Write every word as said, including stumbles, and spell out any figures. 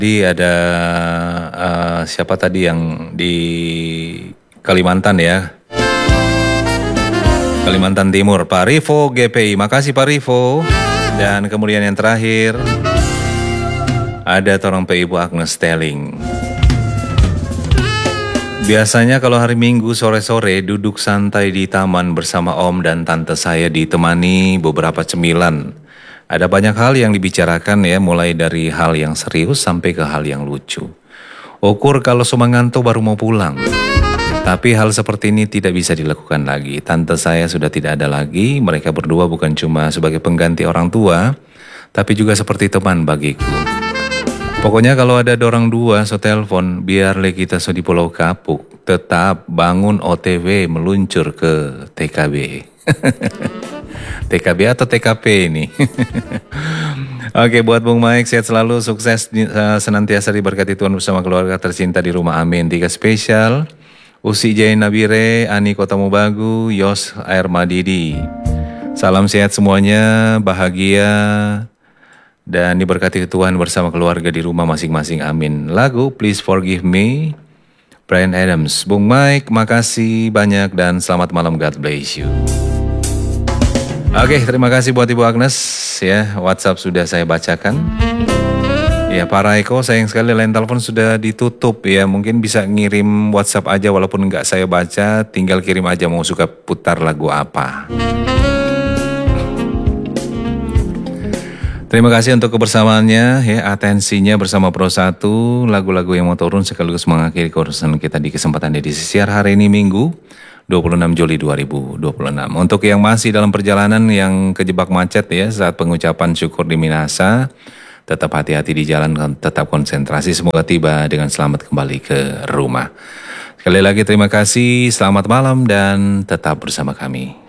Di ada uh, siapa tadi yang di Kalimantan ya? Kalimantan Timur, Pak Rivo G P I. Makasih Pak Rivo. Dan kemudian yang terakhir ada Torong P Ibu Agnes Stelling. Biasanya kalau hari Minggu sore-sore duduk santai di taman bersama Om dan Tante saya ditemani beberapa cemilan. Ada banyak hal yang dibicarakan ya, mulai dari hal yang serius sampai ke hal yang lucu. Ukur kalau semua ngantuk baru mau pulang. Tapi hal seperti ini tidak bisa dilakukan lagi. Tante saya sudah tidak ada lagi, mereka berdua bukan cuma sebagai pengganti orang tua, tapi juga seperti teman bagiku. Pokoknya kalau ada dorang dua so telepon, biar le kita so di Pulau Kapuk, tetap bangun O T W meluncur ke T K B. T K B atau T K P ini? Oke, buat Bung Mike, sehat selalu, sukses senantiasa diberkati Tuhan bersama keluarga tercinta di rumah, amin. Tiga spesial, Usi Jai Nabire, Ani Kotamubagu, Yos Air Madidi. Salam sehat semuanya, bahagia, dan diberkati Tuhan bersama keluarga di rumah masing-masing, amin. Lagu Please Forgive Me, Bryan Adams. Bung Mike, makasih banyak dan selamat malam, God bless you. Oke, terima kasih buat Ibu Agnes ya, WhatsApp sudah saya bacakan. Ya, Pak Raiko, sayang sekali line telepon sudah ditutup ya, mungkin bisa ngirim WhatsApp aja walaupun nggak saya baca, tinggal kirim aja mau suka putar lagu apa. Terima kasih untuk kebersamaannya ya, atensinya bersama Pro satu, lagu-lagu yang mau turun sekaligus mengakhiri urusan kita di kesempatan edisi siar hari ini Minggu dua puluh enam Juli dua ribu dua puluh enam. Untuk yang masih dalam perjalanan yang kejebak macet ya saat pengucapan syukur di Minasa, tetap hati-hati di jalan, tetap konsentrasi, semoga tiba dengan selamat kembali ke rumah. Sekali lagi terima kasih, selamat malam dan tetap bersama kami.